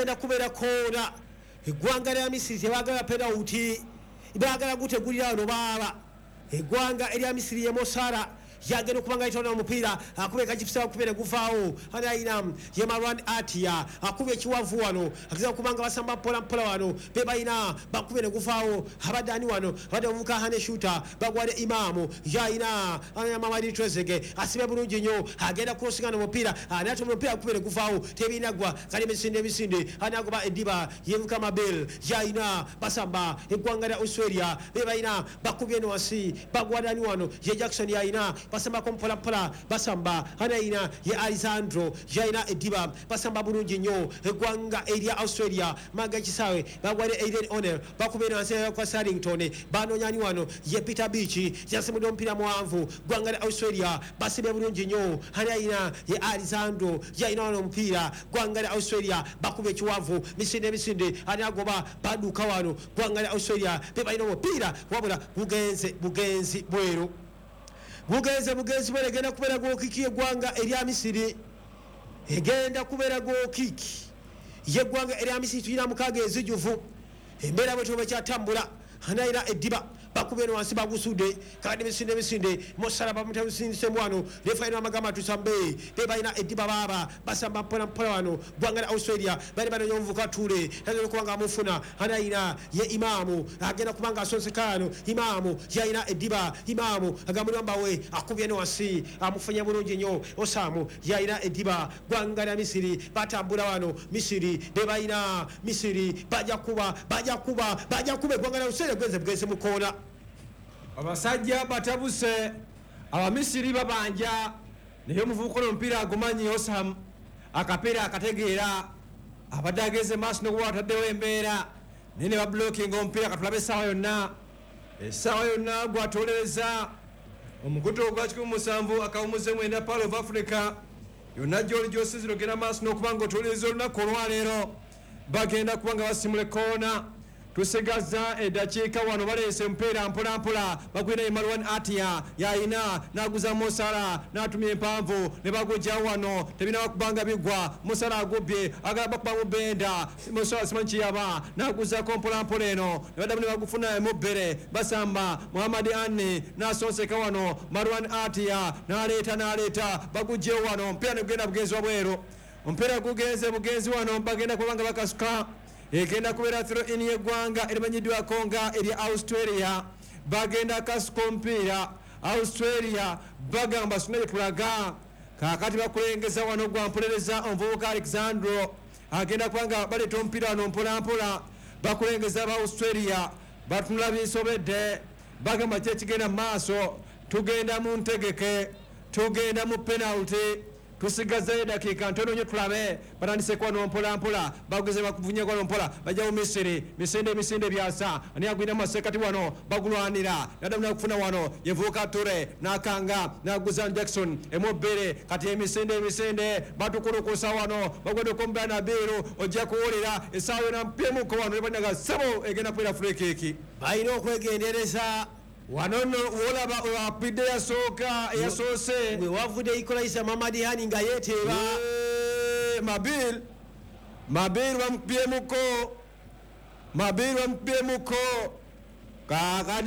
egenda kubeera koona eggwanga lya Misiri tebagala penalty bagala gutegulira wano baaba eggwanga erya Misiri ye Mosara yagenda okubanga yitona omupiira akube kachipisa okubere guvaawo anaina ye Marwan Atia akube ekiwavu wano akiza okubanga basamba mpola wano bebayina bakubere guvaawo abadani wano abadde omuvuka hane shooter bagwale Imamu yaina ana Mamadi Trezege asibe bulungi nnyo agenda crossingana omupiira anato omupiira akubere guvaawo tebinagwa kali misinde anagoba Ediba yevuka Mabel yaina basamba eggwanga lya Australia bebayina bakubye no wasi bagwadani wano ye Jackson yaina basamba kompola basamba anaina ye Alessandro yaina Ediba basamba bulungi nnyo eggwanga erya Australia maga kisawe bagwale Aiden O'Neil bakubena ase kwa Sarrington banonyani wano ye Peter Beach yasemudo mpira mwanvu gwanga lya Australia basibe bulungi nnyo anaina ye Alessandro yaina wano mpira gwanga lya Australia bakube kiwavu misinde anagoba baduka wano gwanga lya Australia bebayina mpira wabula bugenzi bwero bugenzi bwere genda kubera go kiki egwanga erya Misiri egenda kubera go kiki yegwanga erya Misiri tuyina mukaga ezijuvu embera bwe tobe kyatambula anaira Ediba bakubeno wansi bagusude kandi misinde Mosara bamutamusindise mwano refaino amagama tusambe bebayina Ediba baba basamba mpola wano gwanga lya Australia bali banonyomvuka tule nazo kubanga mufuna anaina ye Imamu agenda kubanga asonsekano Imamu yaina Ediba Imamu agamulamba we akubye no wansi amufanya bulungi nnyo Osamu yaina Ediba gwanga lya Misiri batambula wano Misiri bebayina Misiri baja kuba gwanga lya Australia gweze mukona abasajja batabuse abamisiri babanja naye muvuko mpira agumanyi Osam akapeera akategeera abadageze maaso n'okuba bataddewo embeera nene ba blocking omupiira katulabe essaawa yonna gwatolereza omukuto ogwa 17 akawumuze mwenda Pearl of Africa yonna gyosiziro genda maaso n'okuba nga otolereza olunaku olwaleero bagenda kuba nga basimula koona tusigaza edakiika wano baleese mpeera mpola bagwina Marwan Atia yaina naguza Mosara natumya empanvu ne bagujja wano tebina bakubanga bigwa Mosara agubye agaba kubamu benda Mosara simanchi yaba naguza kompola eno nebadamu ne bagufuna emubere basamba Muhammad Anne nasonseka wano Marwan Atia naleta bagujje wano mpira ne genda bugenzi wabwero mpira bugenzi wano bagenda kubanga bakasuka egenda kubera throw in yeggwanga erimanyiddwa konga eri Australia bagenda kasuka mpira Australia bagamba sunaye tulaga kakati bakulengeza wano gwa mpolereza omuvubuka Alexandro agenda kubanga baleta omupiira wano mpola bakulengeza ba Australia batunula bisobedde bagamba kyekigenda maaso tugenda mu ntegeke tugenda mu penalty tusigaza edakiika ntono nnyo tulabe batandise kwano mpola bageze bakuvunya kwano mpola bajja mu Misiri misinde byasa ani agwina masekati wano bagulwanira nadamu nakufuna wano yevuka Ture nakanga naguza Jackson emobere kati emisinde batukulukusa wano bagwede kombana na biru ojja kuwulira esaawa na mpemuko wano nebanaga sabo egenda kwera free kick bayina okwegendereza wanono wolaba wapide yasoka yasose we wavude ikolaisa Mamadi Hani nga yeteba Mabil wampiyemuko kakati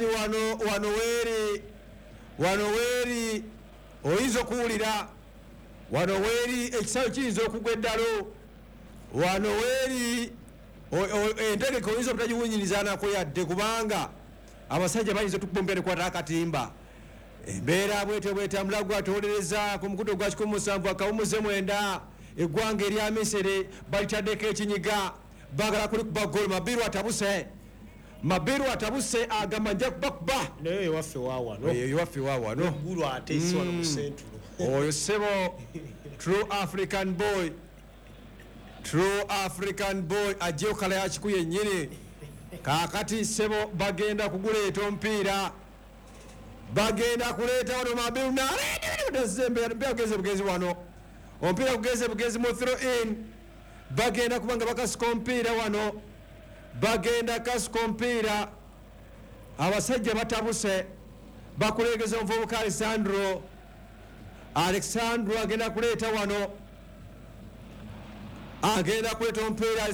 wano weri oyinza okuwulira wano weri ekisawo kiyinza okugwa eddalo wano weri entegeka oyinza obutagiwunyirizaanako yadde kubanga abasajja bayinza tukubombera nekwata akatimba embeera bwetambula gwatolereza ku mukuto gwa 17 akawumuze mwenda eggwanga erya Misiri balitaddeko ekinyiga bagala kuli kuba gol Mabiru atabuse agamba nja kubakuba naye ewaffe waawano gulu ateesi wano mu sentulo oyo sebo true African boy ajje okala yakiku yennyini kakati sebo bagenda kuguleeta omupiira bagenda kuleeta wano Mabiru bugenzi wano omupiira bugenzi mu throw in bagenda kubanga bakasuka omupiira wano bagenda kasuka omupiira abasajja batabuse bakulegeza omuvubuka Alexandro agenda kuleeta wano agenda kuleeta omupiira